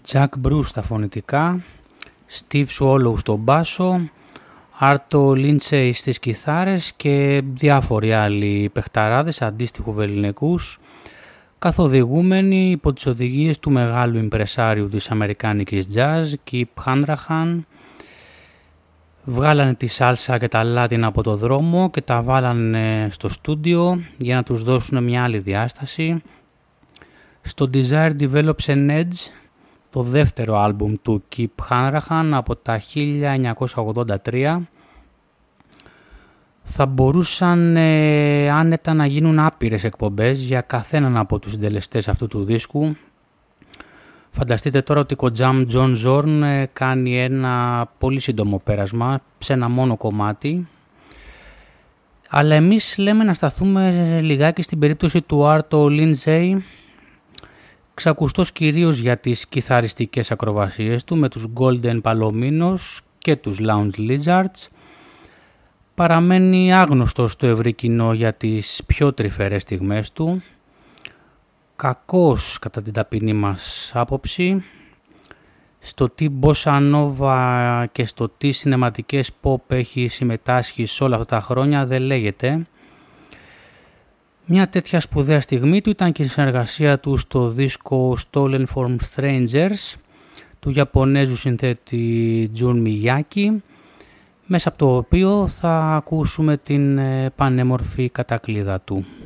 Jack Bruce στα φωνητικά, Steve Swallow στο μπάσο, Arto Lindsay στις κιθάρες και διάφοροι άλλοι παιχταράδες αντίστοιχου βεληνικούς, καθοδηγούμενοι υπό τις οδηγίες του μεγάλου ιμπρεσάριου της αμερικάνικης jazz, Kip Hanrahan. Βγάλανε τη σάλσα και τα λάτινα από το δρόμο και τα βάλανε στο στούντιο για να τους δώσουν μια άλλη διάσταση. Στο Desire Develops an Edge, το δεύτερο άλμπουμ του Kip Hanrahan από τα 1983, θα μπορούσαν άνετα να γίνουν άπειρες εκπομπές για καθέναν από τους συντελεστές αυτού του δίσκου. Φανταστείτε τώρα ότι ο Jam John Zorn κάνει ένα πολύ σύντομο πέρασμα σε ένα μόνο κομμάτι. Αλλά εμείς λέμε να σταθούμε λιγάκι στην περίπτωση του Arto Lindsay, ξακουστός κυρίως για τις κιθαριστικές ακροβασίες του με τους Golden Palominos και τους Lounge Lizards. Παραμένει άγνωστος στο ευρύ κοινό για τις πιο τρυφερές στιγμές του. Κακός κατά την ταπεινή μας άποψη. Στο τι bossa nova και στο τι σινεματικές pop έχει συμμετάσχει σε όλα αυτά τα χρόνια δεν λέγεται. Μια τέτοια σπουδαία στιγμή του ήταν και η συνεργασία του στο δίσκο Stolen from Strangers του Ιαπωνέζου συνθέτη Jun Miyake, μέσα από το οποίο θα ακούσουμε την πανέμορφη κατακλείδα του.